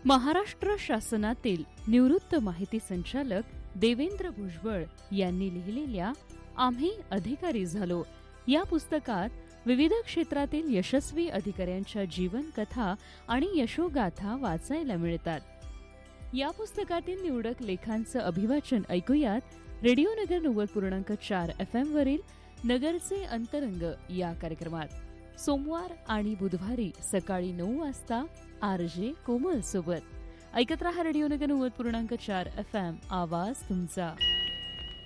महाराष्ट्र शासनातील निवृत्त माहिती संचालक देवेंद्र भुजबळ यांनी लिहिलेल्या आम्ही अधिकारी झालो या पुस्तकात विविध क्षेत्रातील यशस्वी अधिकाऱ्यांच्या जीवनकथा आणि यशोगाथा वाचायला मिळतात. या पुस्तकातील निवडक लेखांचं अभिवाचन ऐकूयात रेडिओ नगर 90.4 FM वरील नगरचे अंतरंग या कार्यक्रमात. सोमवार आणि बुधवारी सकाळी 9 वाजता RJ कोमल सोबत ऐकत रहा रेडिओ नगर 90.4 FM, आवाज तुमचा.